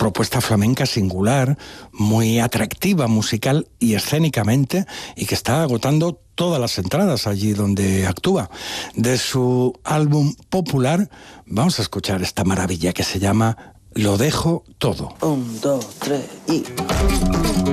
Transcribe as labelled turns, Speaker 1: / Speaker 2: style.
Speaker 1: propuesta flamenca singular, muy atractiva musical y escénicamente, y que está agotando todas las entradas allí donde actúa. De su álbum popular vamos a escuchar esta maravilla que se llama Lo dejo todo.
Speaker 2: 1, 2, 3 y...